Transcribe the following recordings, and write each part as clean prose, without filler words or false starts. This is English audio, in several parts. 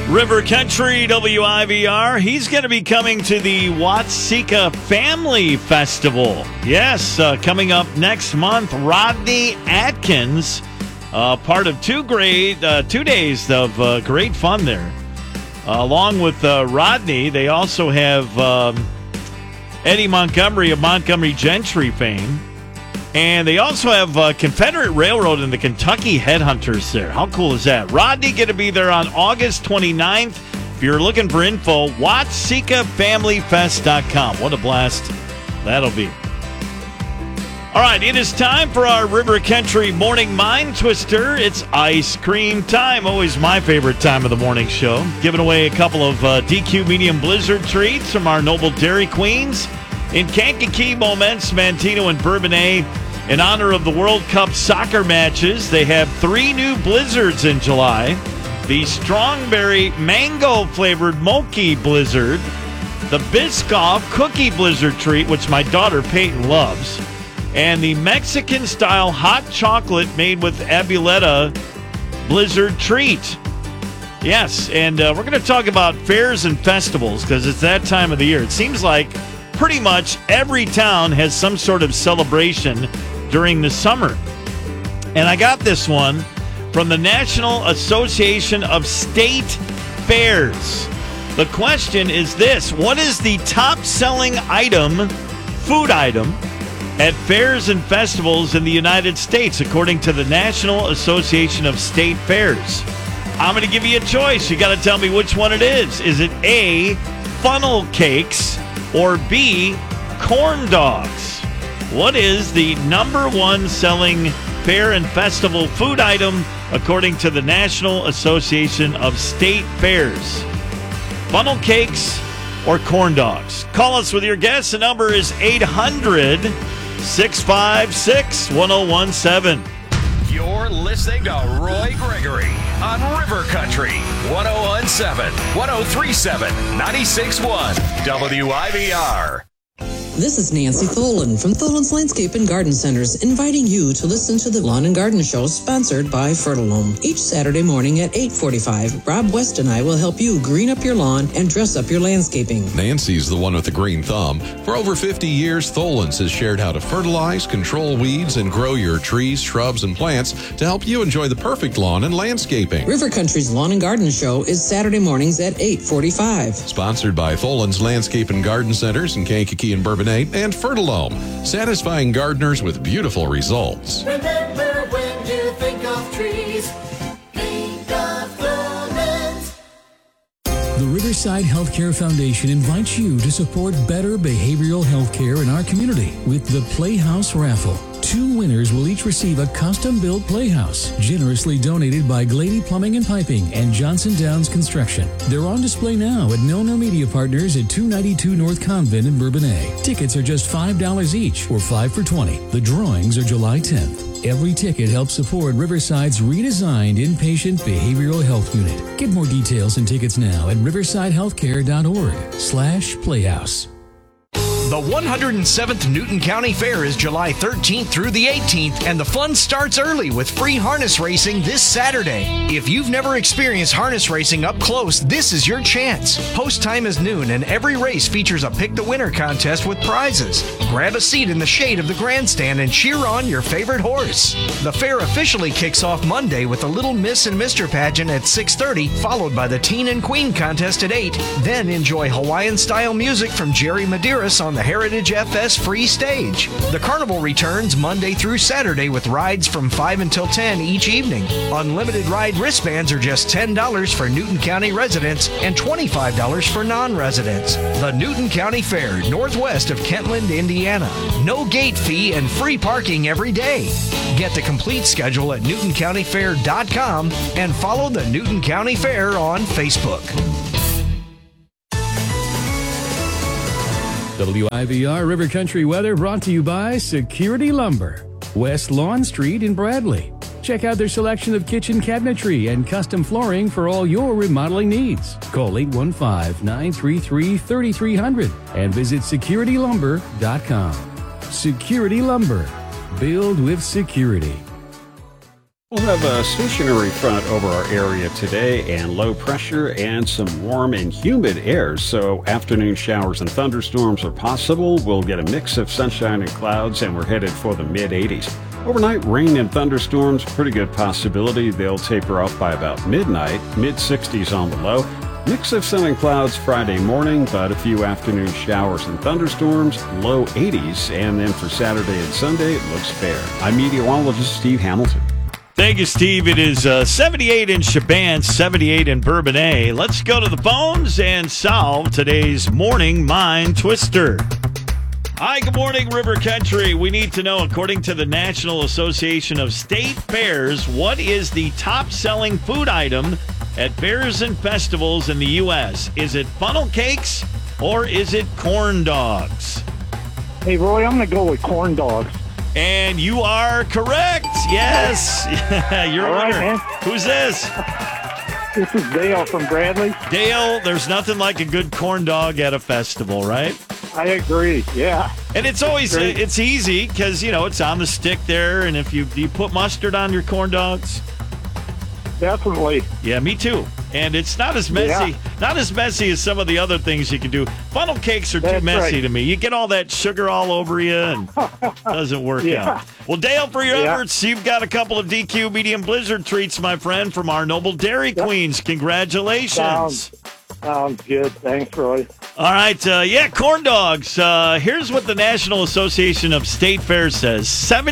River Country WIVR. He's going to be coming to the Watseka Family Festival. Yes, coming up next month. Rodney Atkins, part of 2 days of great fun there. Along with Rodney, they also have Eddie Montgomery of Montgomery Gentry fame. And they also have Confederate Railroad and the Kentucky Headhunters there. How cool is that? Rodney going to be there on August 29th. If you're looking for info, WatsekafamilyFest.com. What a blast that'll be. All right, it is time for our River Country Morning Mind Twister. It's ice cream time. Always my favorite time of the morning show. Giving away a couple of DQ Medium Blizzard treats from our Noble Dairy Queens. In Kankakee, Moments, Mantino, and Bourbonnais, in honor of the World Cup soccer matches, they have 3 new blizzards in July. The Strongberry Mango-flavored Mochi Blizzard, the Biscoff Cookie Blizzard Treat, which my daughter Peyton loves, and the Mexican-style hot chocolate made with Abuleta Blizzard Treat. Yes, and we're going to talk about fairs and festivals because it's that time of the year. It seems like pretty much every town has some sort of celebration during the summer. And I got this one from the National Association of State Fairs. The question is this: what is the top-selling food item, at fairs and festivals in the United States, according to the National Association of State Fairs? I'm going to give you a choice. You got to tell me which one it is. Is it A, funnel cakes, or B, corn dogs? What is the number 1 selling fair and festival food item according to the National Association of State Fairs? Funnel cakes or corn dogs? Call us with your guess. The number is 800-656-1017. You're listening to Roy Gregory on River Country 1017, 1037, 96.1 WIVR. This is Nancy Tholen from Tholen's Landscape and Garden Centers, inviting you to listen to the Lawn and Garden Show sponsored by Fertilome. Each Saturday morning at 8:45, Rob West and I will help you green up your lawn and dress up your landscaping. Nancy's the one with the green thumb. For over 50 years, Tholen's has shared how to fertilize, control weeds, and grow your trees, shrubs, and plants to help you enjoy the perfect lawn and landscaping. River Country's Lawn and Garden Show is Saturday mornings at 8:45. Sponsored by Tholen's Landscape and Garden Centers in Kankakee and Bourbonnais and Fertilome, satisfying gardeners with beautiful results. Remember, when you think of trees, think of Tholen's. The Riverside Healthcare Foundation invites you to support better behavioral health care in our community with the Playhouse Raffle. 2 winners will each receive a custom-built playhouse, generously donated by Glady Plumbing and Piping and Johnson Downs Construction. They're on display now at Milner Media Partners at 292 North Convent in Bourbonnais. Tickets are just $5 each, or 5 for $20. The drawings are July 10th. Every ticket helps support Riverside's redesigned inpatient behavioral health unit. Get more details and tickets now at riversidehealthcare.org/playhouse. The 107th Newton County Fair is July 13th through the 18th, and the fun starts early with free harness racing this Saturday. If you've never experienced harness racing up close, this is your chance. Post time is noon, and every race features a Pick the Winner contest with prizes. Grab a seat in the shade of the grandstand and cheer on your favorite horse. The fair officially kicks off Monday with the Little Miss and Mr. pageant at 6:30, followed by the Teen and Queen contest at 8. Then enjoy Hawaiian-style music from Jerry Medeiros on the Heritage FS free stage. The carnival returns Monday through Saturday with rides from 5 until 10 each evening. Unlimited ride wristbands are just $10 for Newton County residents and $25 for non-residents. The Newton County Fair, northwest of Kentland, Indiana. No gate fee and free parking every day. Get the complete schedule at newtoncountyfair.com and follow the Newton County Fair on Facebook. WIVR River Country weather brought to you by Security Lumber, West Lawn Street in Bradley. Check out their selection of kitchen cabinetry and custom flooring for all your remodeling needs. Call 815-933-3300 and visit securitylumber.com. Security Lumber. Build with security. We'll have a stationary front over our area today and low pressure and some warm and humid air. So afternoon showers and thunderstorms are possible. We'll get a mix of sunshine and clouds, and we're headed for the mid-80s. Overnight rain and thunderstorms, pretty good possibility. They'll taper off by about midnight, mid-60s on the low. Mix of sun and clouds Friday morning, but a few afternoon showers and thunderstorms, low 80s. And then for Saturday and Sunday, it looks fair. I'm meteorologist Steve Hamilton. Thank you, Steve. It is 78 in Chaban, 78 in Bourbonnais. Let's go to the phones and solve today's Morning Mind Twister. Hi, good morning, River Country. We need to know, according to the National Association of State Fairs, what is the top-selling food item at fairs and festivals in the U.S.? Is it funnel cakes or is it corn dogs? Hey, Roy, I'm going to go with corn dogs. And you are correct. Yes. You're a All right, winner. man. Who's this? This is Dale from Bradley. Dale, there's nothing like a good corn dog at a festival, right? I agree, yeah. And it's always, Great. it's easy because, it's on the stick there. And if do you put mustard on your corn dogs? Definitely. Yeah, me too. And it's not as messy, not as messy as some of the other things you can do. Funnel cakes are too That's messy right. to me. You get all that sugar all over you and doesn't work Yeah. out. Well, Dale, for your Yeah. efforts, you've got a couple of DQ Medium Blizzard treats, my friend, from our Noble Dairy Queens. Congratulations. Sounds good. Thanks, Roy. All right, corn dogs. Here's what the National Association of State Fairs says.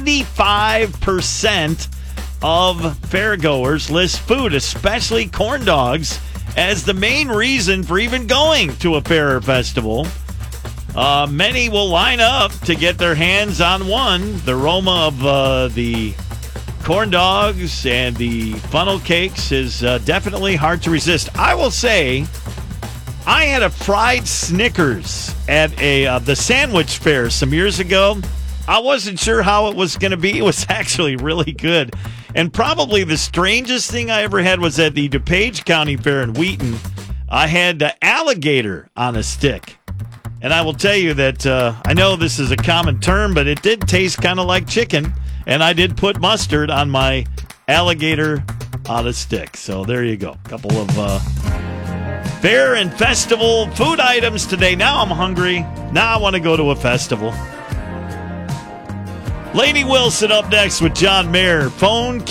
75% of fairgoers list food, especially corn dogs, as the main reason for even going to a fair or festival. Many will line up to get their hands on one. The aroma of the corn dogs and the funnel cakes is definitely hard to resist. I will say, I had a fried Snickers at the sandwich fair some years ago. I wasn't sure how it was going to be. It was actually really good. And probably the strangest thing I ever had was at the DuPage County Fair in Wheaton. I had the alligator on a stick. And I will tell you that I know this is a common term, but it did taste kind of like chicken. And I did put mustard on my alligator on a stick. So there you go. A couple of fair and festival food items today. Now I'm hungry. Now I want to go to a festival. Lainey Wilson up next with John Mayer. Phone